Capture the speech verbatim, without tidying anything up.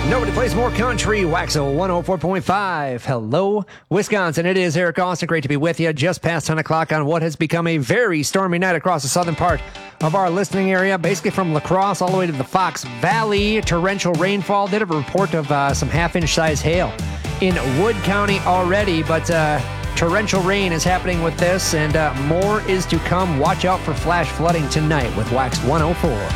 Nobody plays more country. Waxo one oh four point five. Hello, Wisconsin. It is Eric Austin. Great to be with you. Just past ten o'clock on what has become a very stormy night across the southern part of our listening area, basically from La Crosse all the way to the Fox Valley. Torrential rainfall. Did have a report of uh, some half-inch size hail in Wood County already, but uh, torrential rain is happening with this, and uh, more is to come. Watch out for flash flooding tonight with Wax one oh four.